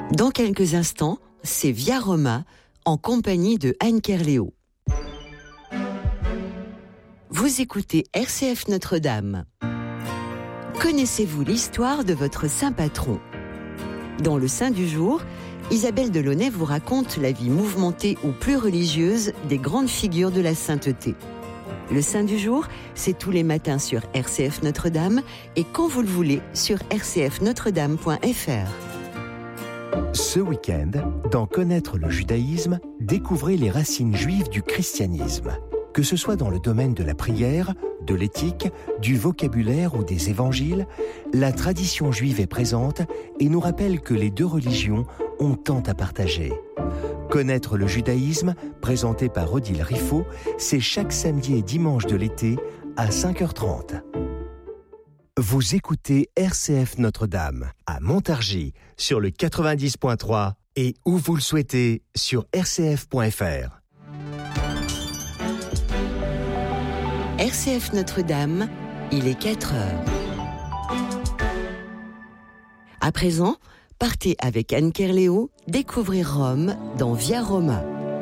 Dans quelques instants, c'est Via Roma en compagnie de Anne Kerléo. Vous écoutez RCF Notre-Dame. Connaissez-vous l'histoire de votre saint patron ? Dans le Saint du jour, Isabelle Delaunay vous raconte la vie mouvementée ou plus religieuse des grandes figures de la sainteté. Le Saint du jour, c'est tous les matins sur RCF Notre-Dame et quand vous le voulez sur rcfnotredame.fr. Ce week-end, dans Connaître le judaïsme, découvrez les racines juives du christianisme. Que ce soit dans le domaine de la prière, de l'éthique, du vocabulaire ou des évangiles, la tradition juive est présente et nous rappelle que les deux religions ont tant à partager. Connaître le judaïsme, présenté par Odile Riffaut, c'est chaque samedi et dimanche de l'été à 5h30. Vous écoutez RCF Notre-Dame à Montargis sur le 90.3 et où vous le souhaitez sur rcf.fr. RCF Notre-Dame, il est 4h. À présent, partez avec Anne Kerléo découvrir Rome dans Via Roma.